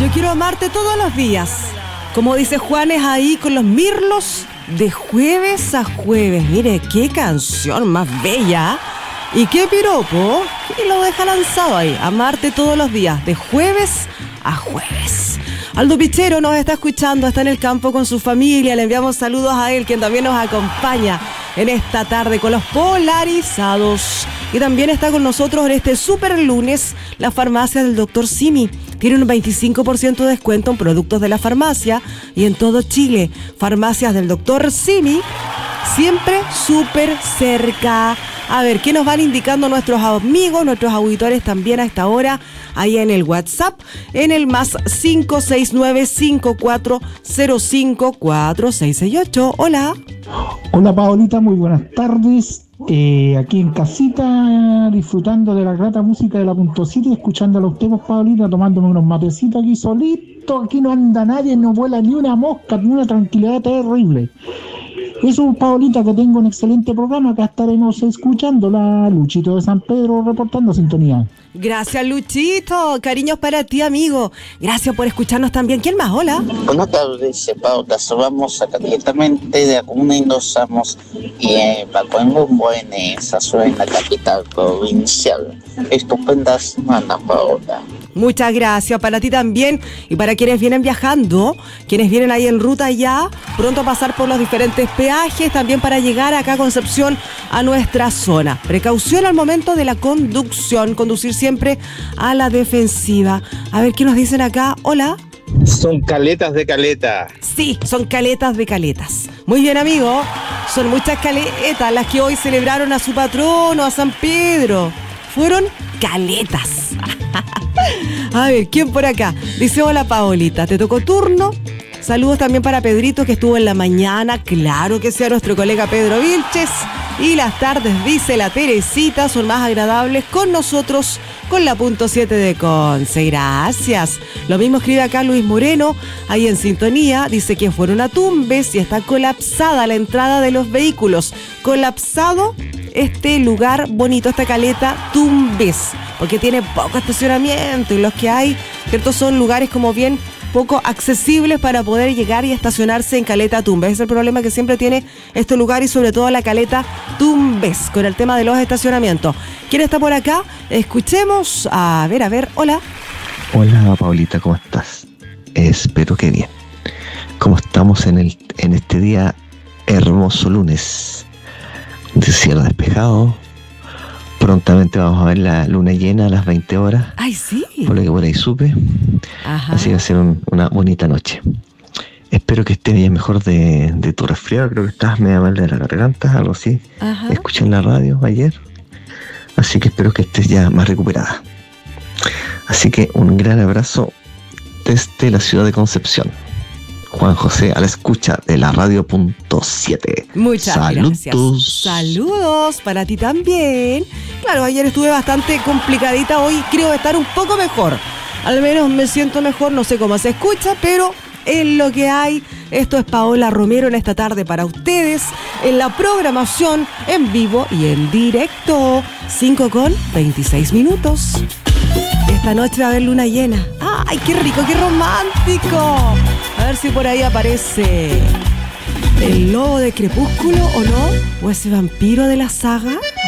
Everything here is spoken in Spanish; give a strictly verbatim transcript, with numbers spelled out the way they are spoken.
Yo quiero amarte todos los días. Como dice Juanes ahí con los mirlos, de jueves a jueves. Mire, qué canción más bella. Y qué piropo, que lo deja lanzado ahí. Amarte todos los días, de jueves a jueves. Aldo Pichero nos está escuchando, está en el campo con su familia. Le enviamos saludos a él, quien también nos acompaña en esta tarde con los polarizados. Y también está con nosotros en este super lunes la farmacia del doctor Simi. Tiene un veinticinco por ciento de descuento en productos de la farmacia y en todo Chile. Farmacias del doctor Simi, siempre súper cerca. A ver, ¿qué nos van indicando nuestros amigos, nuestros auditores también a esta hora? Ahí en el WhatsApp, en el más cinco seis nueve, cinco cuatro cero cinco, cuatro seis seis ocho. Hola. Hola Paolita, muy buenas tardes. Eh, aquí en casita, disfrutando de la grata música de la punto siete, escuchando a los temas, Paolita, tomándome unos matecitos aquí solito. Aquí no anda nadie, no vuela ni una mosca, ni una tranquilidad terrible. Eso, Paolita, que tengo un excelente programa. Acá estaremos escuchándola. Luchito de San Pedro reportando sintonía. Gracias, Luchito. Cariños para ti, amigo. Gracias por escucharnos también. ¿Quién más? Hola. Buenas tardes, Paola. Somos acá directamente de Acuna y nos vamos y eh, Paco en Buenos Aires, en la capital provincial. Estupenda semana, Paola. Muchas gracias para ti también y para quienes vienen viajando, quienes vienen ahí en ruta ya, pronto a pasar por los diferentes peajes, también para llegar acá a Concepción, a nuestra zona. Precaución al momento de la conducción, conducir siempre a la defensiva. A ver qué nos dicen acá. Hola. Son caletas de caleta. Sí, son caletas de caletas. Muy bien, amigo. Son muchas caletas las que hoy celebraron a su patrono, a San Pedro. Fueron caletas. A ver, ¿quién por acá? Dice, hola Paolita, ¿te tocó turno? Saludos también para Pedrito, que estuvo en la mañana. Claro que sea nuestro colega Pedro Vilches. Y las tardes, dice la Teresita, son más agradables con nosotros, con la punto siete de Conce. Gracias. Lo mismo escribe acá Luis Moreno, ahí en sintonía. Dice que fueron a Tumbes y está colapsada la entrada de los vehículos. Colapsado este lugar bonito, esta caleta Tumbes, porque tiene poco estacionamiento y los que hay, ¿cierto? Son lugares como bien poco accesibles para poder llegar y estacionarse en Caleta Tumbes. Es el problema que siempre tiene este lugar y sobre todo la Caleta Tumbes con el tema de los estacionamientos. ¿Quién está por acá? Escuchemos. A ver, a ver, hola. Hola Paulita, ¿cómo estás? Espero que bien. ¿Cómo estamos en, el, en este día hermoso lunes? De cielo despejado. Prontamente vamos a ver la luna llena a las veinte horas. ¡Ay, sí! Por lo que por ahí supe. Ajá. Así va a ser un, una bonita noche. Espero que estés bien mejor de, de tu resfriado. Creo que estabas medio mal de la garganta, algo así. Ajá. Escuché en la radio ayer. Así que espero que estés ya más recuperada. Así que un gran abrazo desde la ciudad de Concepción. Juan José a la escucha de la radio punto siete. Muchas Saludos. gracias. Saludos para ti también. Claro, ayer estuve bastante complicadita, hoy creo estar un poco mejor. Al menos me siento mejor, no sé cómo se escucha, pero es lo que hay. Esto es Paola Romero en esta tarde para ustedes, en la programación en vivo y en directo. cinco con veintiséis minutos. Esta noche va a haber luna llena. ¡Ay, qué rico, qué romántico! A ver si por ahí aparece el lobo de Crepúsculo o no, o ese vampiro de la saga.